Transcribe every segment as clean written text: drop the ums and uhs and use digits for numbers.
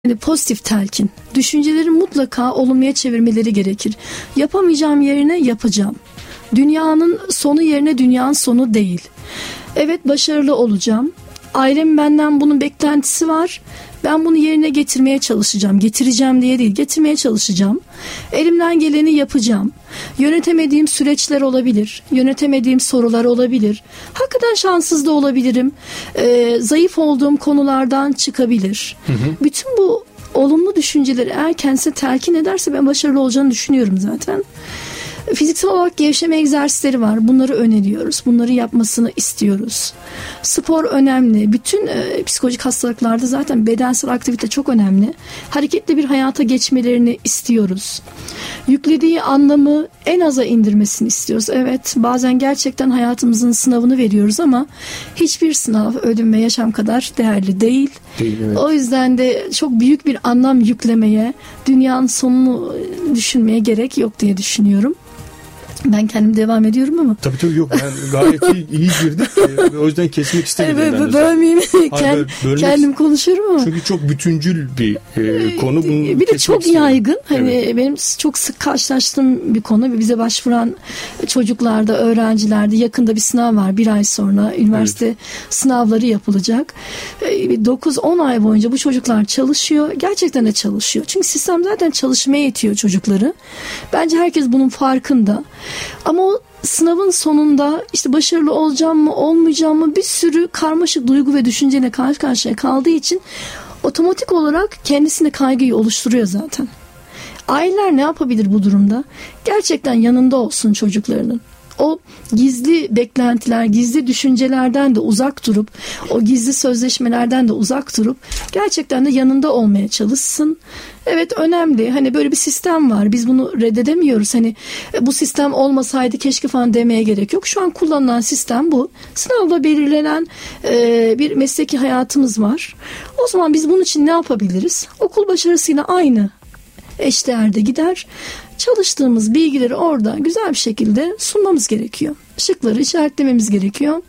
Yani pozitif telkin. Düşünceleri mutlaka olumluya çevirmeleri gerekir. Yapamayacağım yerine yapacağım. Dünyanın sonu yerine dünyanın sonu değil. Evet, başarılı olacağım. Ailem benden bunun beklentisi var. Ben bunu yerine getirmeye çalışacağım. Getireceğim diye değil, getirmeye çalışacağım. Elimden geleni yapacağım. Yönetemediğim süreçler olabilir. Yönetemediğim sorular olabilir. Hakikaten şanssız da olabilirim. Zayıf olduğum konulardan çıkabilir. Bütün bu olumlu düşünceleri eğer kendisine telkin ederse ben başarılı olacağını düşünüyorum zaten. Fiziksel olarak gevşeme egzersizleri var. Bunları öneriyoruz. Bunları yapmasını istiyoruz. Spor önemli. Bütün psikolojik hastalıklarda zaten bedensel aktivite çok önemli. Hareketli bir hayata geçmelerini istiyoruz. Yüklediği anlamı en aza indirmesini istiyoruz. Evet, bazen gerçekten hayatımızın sınavını veriyoruz ama hiçbir sınav ölüm ve yaşam kadar değerli değil. Evet. O yüzden de çok büyük bir anlam yüklemeye, dünyanın sonunu düşünmeye gerek yok diye düşünüyorum. Ben kendim devam ediyorum ama. Tabii yok, ben gayet iyi girdik. O yüzden kesmek istemedim. Bölmeyeyim. Kendim konuşurum ama. Çünkü çok bütüncül bir konu. Bunu bir de çok yaygın. Hani benim çok sık karşılaştığım bir konu. Bize başvuran çocuklarda, öğrencilerde yakında bir sınav var. 1 ay sonra üniversite sınavları yapılacak. 9-10 ay boyunca bu çocuklar çalışıyor. Gerçekten de çalışıyor. Çünkü sistem zaten çalışmaya itiyor çocukları. Bence herkes bunun farkında. Ama o sınavın sonunda işte başarılı olacağım mı olmayacağım mı bir sürü karmaşık duygu ve düşünceyle karşı karşıya kaldığı için otomatik olarak kendisinde kaygıyı oluşturuyor zaten. Aileler ne yapabilir bu durumda? Gerçekten yanında olsun çocuklarının. O gizli beklentiler, gizli düşüncelerden de uzak durup, o gizli sözleşmelerden de uzak durup gerçekten de yanında olmaya çalışsın. Evet, önemli. Hani böyle bir sistem var. Biz bunu reddedemiyoruz. Hani bu sistem olmasaydı keşke falan demeye gerek yok. Şu an kullanılan sistem bu. Sınavla belirlenen bir mesleki hayatımız var. O zaman biz bunun için ne yapabiliriz? Okul başarısıyla aynı eşdeğerde gider. Çalıştığımız bilgileri orada güzel bir şekilde sunmamız gerekiyor. Şıkları işaretlememiz gerekiyor.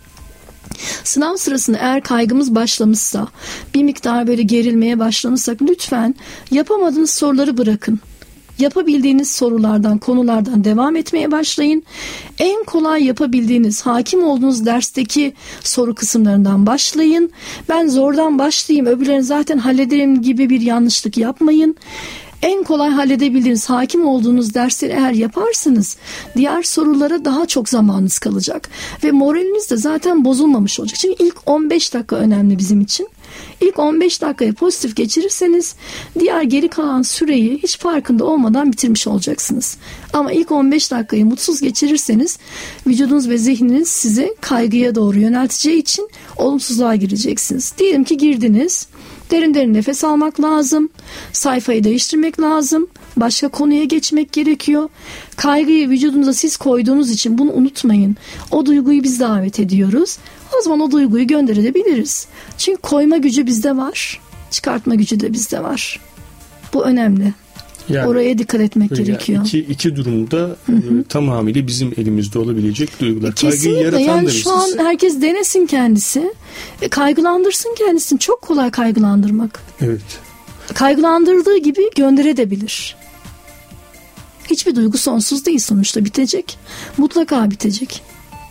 Sınav sırasında eğer kaygımız başlamışsa, bir miktar böyle gerilmeye başlamışsak lütfen yapamadığınız soruları bırakın. Yapabildiğiniz sorulardan, konulardan devam etmeye başlayın. En kolay yapabildiğiniz, hakim olduğunuz dersteki soru kısımlarından başlayın. Ben zordan başlayayım, öbürlerini zaten hallederim gibi bir yanlışlık yapmayın. En kolay halledebildiğiniz, hakim olduğunuz dersleri eğer yaparsanız diğer sorulara daha çok zamanınız kalacak. Ve moraliniz de zaten bozulmamış olacak. Çünkü ilk 15 dakika önemli bizim için. İlk 15 dakikayı pozitif geçirirseniz diğer geri kalan süreyi hiç farkında olmadan bitirmiş olacaksınız. Ama ilk 15 dakikayı mutsuz geçirirseniz vücudunuz ve zihniniz sizi kaygıya doğru yönelteceği için olumsuzluğa gireceksiniz. Diyelim ki girdiniz. Derin derin nefes almak lazım. Sayfayı değiştirmek lazım. Başka konuya geçmek gerekiyor. Kaygıyı vücudunuza siz koyduğunuz için bunu unutmayın. O duyguyu biz davet ediyoruz. O zaman o duyguyu gönderebiliriz. Çünkü koyma gücü bizde var. Çıkartma gücü de bizde var. Bu önemli. Yani, oraya dikkat etmek gerekiyor. İki durumda tamamıyla bizim elimizde olabilecek duygular. Kesinlikle. Kaygıyı yani şu an herkes denesin kendisi. Kaygılandırsın kendisini. Çok kolay kaygılandırmak. Evet. Kaygılandırdığı gibi gönderebilir. Hiçbir duygu sonsuz değil, sonuçta bitecek. Mutlaka bitecek.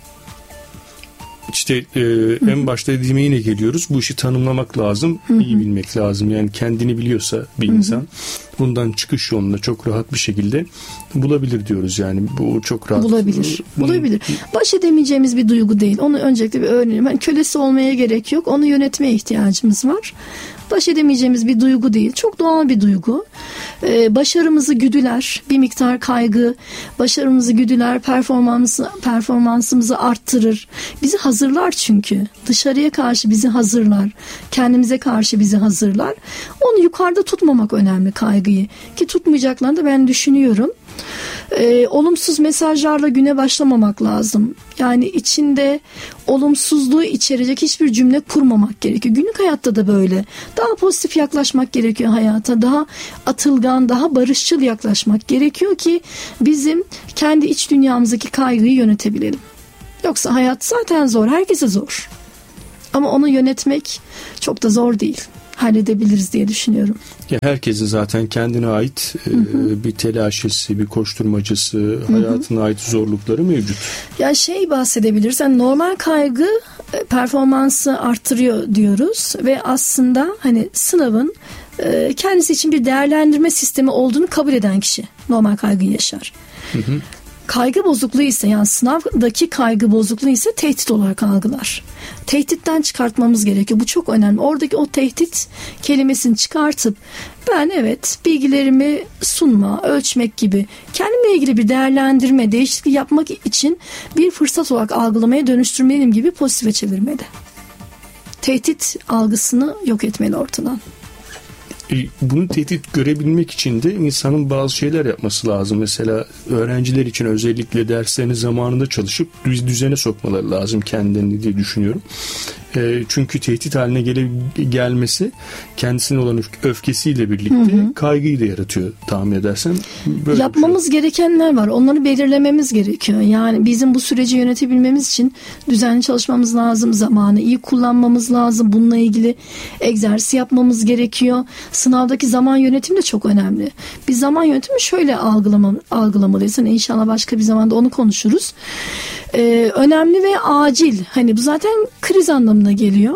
İşte en başta dediğime yine geliyoruz. Bu işi tanımlamak lazım, iyi bilmek lazım. Yani kendini biliyorsa bir insan bundan çıkış yolunu çok rahat bir şekilde bulabilir diyoruz. Yani bu çok rahat. Bulabilir. Baş edemeyeceğimiz bir duygu değil. Onu öncelikle bir öğrenelim. Yani kölesi olmaya gerek yok. Onu yönetmeye ihtiyacımız var. Baş edemeyeceğimiz bir duygu değil. Çok doğal bir duygu. Başarımızı güdüler. Bir miktar kaygı başarımızı güdüler. Performansımızı arttırır. Bizi hazırlar çünkü. Dışarıya karşı bizi hazırlar. Kendimize karşı bizi hazırlar. Onu yukarıda tutmamak önemli, kaygıyı. Ki tutmayacaklarını da ben düşünüyorum. Olumsuz mesajlarla güne başlamamak lazım. Yani içinde olumsuzluğu içerecek hiçbir cümle kurmamak gerekiyor. Günlük hayatta da böyle. Daha pozitif yaklaşmak gerekiyor hayata. Daha atılgan, daha barışçıl yaklaşmak gerekiyor ki bizim kendi iç dünyamızdaki kaygıyı yönetebilelim. Yoksa hayat zaten zor. Herkese zor. Ama onu yönetmek çok da zor değil. halledebiliriz diye düşünüyorum. Ya herkesin zaten kendine ait bir telaşesi, bir koşturmacası, hayatına ait zorlukları mevcut. Ya bahsedebiliriz. Yani normal kaygı performansı arttırıyor diyoruz ve aslında hani sınavın kendisi için bir değerlendirme sistemi olduğunu kabul eden kişi normal kaygıyı yaşar. Kaygı bozukluğu ise, yani sınavdaki kaygı bozukluğu ise tehdit olarak algılar. Tehditten çıkartmamız gerekiyor. Bu çok önemli. Oradaki o tehdit kelimesini çıkartıp ben bilgilerimi sunma, ölçmek gibi kendimle ilgili bir değerlendirme, değişiklik yapmak için bir fırsat olarak algılamaya dönüştürmeliyim gibi pozitife çevirmeli. Tehdit algısını yok etmeli ortadan. Bunu tehdit görebilmek için de insanın bazı şeyler yapması lazım. Mesela öğrenciler için özellikle derslerini zamanında çalışıp düzene sokmaları lazım kendilerini diye düşünüyorum. Çünkü tehdit haline gelmesi kendisine olan öfkesiyle birlikte kaygıyı da yaratıyor, tahmin edersen. Böyle yapmamız gerekenler var. Onları belirlememiz gerekiyor. Yani bizim bu süreci yönetebilmemiz için düzenli çalışmamız lazım. Zamanı iyi kullanmamız lazım. Bununla ilgili egzersiz yapmamız gerekiyor. Sınavdaki zaman yönetimi de çok önemli. Biz zaman yönetimi şöyle algılamalıyız. Hani inşallah başka bir zamanda onu konuşuruz. Önemli ve acil. Hani bu zaten kriz anlamına geliyor.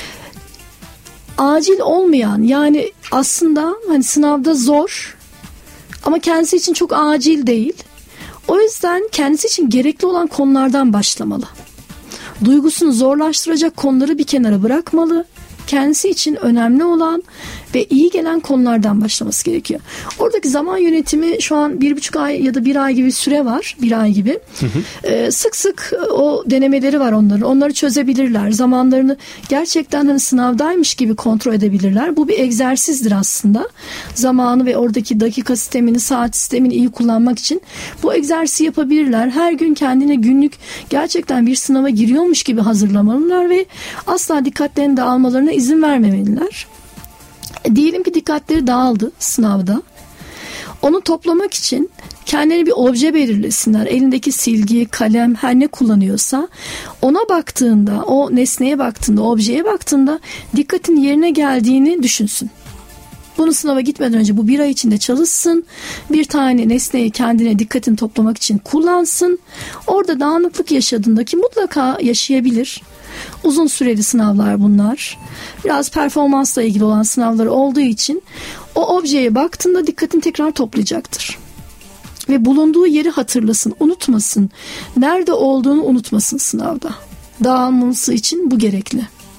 Acil olmayan, yani aslında hani sınavda zor ama kendisi için çok acil değil. O yüzden kendisi için gerekli olan konulardan başlamalı. Duygusunu zorlaştıracak konuları bir kenara bırakmalı. Kendisi için önemli olan ve iyi gelen konulardan başlaması gerekiyor. Oradaki zaman yönetimi şu an 1,5 ay ya da 1 ay gibi süre var. 1 ay gibi. Sık sık o denemeleri var onların. Onları çözebilirler. Zamanlarını gerçekten hani sınavdaymış gibi kontrol edebilirler. Bu bir egzersizdir aslında. Zamanı ve oradaki dakika sistemini, saat sistemini iyi kullanmak için bu egzersizi yapabilirler. Her gün kendine günlük gerçekten bir sınava giriyormuş gibi hazırlamalılar ve asla dikkatlerini dağılmalarına izin vermemeliler. Diyelim ki dikkatleri dağıldı sınavda. Onu toplamak için kendileri bir obje belirlesinler. Elindeki silgi, kalem, her ne kullanıyorsa ona baktığında, o nesneye baktığında, objeye baktığında dikkatin yerine geldiğini düşünsün. Bunu sınava gitmeden önce bu 1 ay içinde çalışsın. Bir tane nesneyi kendine dikkatini toplamak için kullansın. Orada dağınıklık yaşadığında, ki mutlaka yaşayabilir. Uzun süreli sınavlar bunlar. Biraz performansla ilgili olan sınavlar olduğu için o objeye baktığında dikkatini tekrar toplayacaktır. Ve bulunduğu yeri hatırlasın, unutmasın. Nerede olduğunu unutmasın sınavda. Dağılmaması için bu gerekli.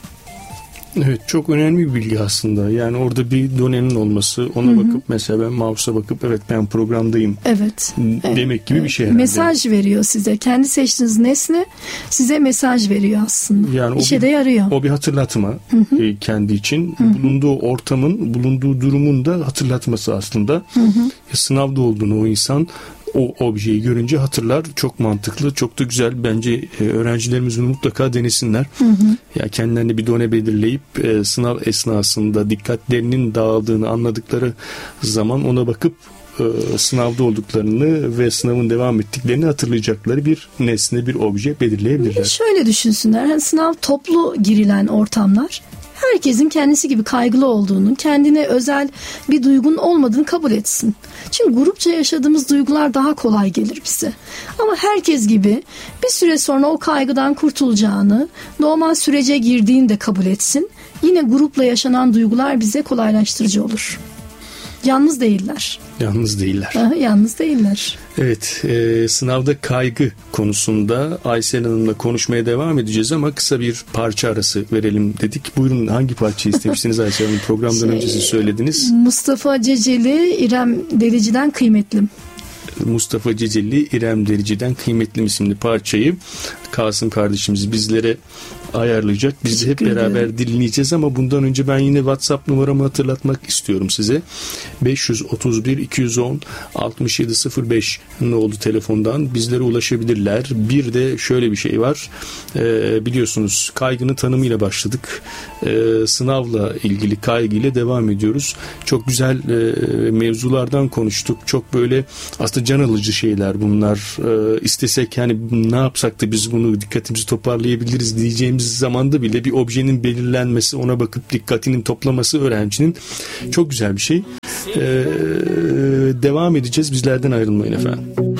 Evet, çok önemli bir bilgi aslında. Yani orada bir donenin olması, ona bakıp mesela ben mouse'a bakıp ben programdayım. Evet. Demek gibi bir şey herhalde. Mesaj veriyor size. Kendi seçtiğiniz nesne size mesaj veriyor aslında. Yani İşe de yarıyor. O bir hatırlatma kendi için. Bulunduğu ortamın, bulunduğu durumun da hatırlatması aslında. Sınavda olduğunu o insan o objeyi görünce hatırlar. Çok mantıklı, çok da güzel. Bence öğrencilerimiz bunu mutlaka denesinler. Ya kendilerine bir done belirleyip sınav esnasında dikkatlerinin dağıldığını anladıkları zaman ona bakıp sınavda olduklarını ve sınavın devam ettiklerini hatırlayacakları bir nesne, bir obje belirleyebilirler. Şöyle düşünsünler. Yani sınav toplu girilen ortamlar. Herkesin kendisi gibi kaygılı olduğunu, kendine özel bir duygunun olmadığını kabul etsin. Çünkü grupça yaşadığımız duygular daha kolay gelir bize. Ama herkes gibi bir süre sonra o kaygıdan kurtulacağını, normal sürece girdiğini de kabul etsin. Yine grupla yaşanan duygular bize kolaylaştırıcı olur. Yalnız değiller. Yalnız değiller. Yalnız değiller. Evet, sınavda kaygı konusunda Aysel Hanım'la konuşmaya devam edeceğiz ama kısa bir parça arası verelim dedik. Buyurun, hangi parçayı istemiştiniz Aysel Hanım? Programdan önce siz söylediniz. Mustafa Ceceli, İrem Derici'den Kıymetlim. Mustafa Ceceli, İrem Derici'den Kıymetlim isimli parçayı Kasım kardeşimiz bizlere ayarlayacak. Biz de hep beraber dinleyeceğiz ama bundan önce ben yine WhatsApp numaramı hatırlatmak istiyorum size. 531 210 6705 nolu telefondan bizlere ulaşabilirler. Bir de şöyle bir şey var. Biliyorsunuz kaygının tanımıyla başladık. Sınavla ilgili kaygıyla devam ediyoruz. Çok güzel mevzulardan konuştuk. Çok böyle aslında can alıcı şeyler bunlar. İstesek yani ne yapsak da biz bunu bunu dikkatimizi toparlayabiliriz diyeceğimiz zamanda bile bir objenin belirlenmesi, ona bakıp dikkatinin toplaması öğrencinin çok güzel bir şey. Devam edeceğiz. Bizlerden ayrılmayın efendim.